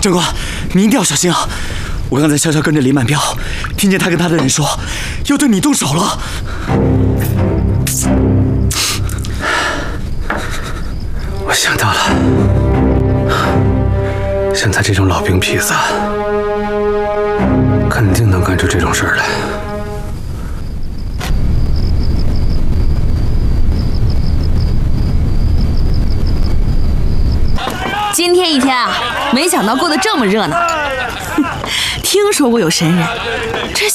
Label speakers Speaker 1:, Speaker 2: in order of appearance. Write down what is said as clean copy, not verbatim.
Speaker 1: 长官，你一定要小心啊！我刚才悄悄跟着李满彪，听见他跟他的人说要对你动手了。
Speaker 2: 我想到了，像他这种老兵痞子，肯定能干出这种事儿来。
Speaker 3: 今天一天啊，没想到过得这么热闹。听说过有神人，这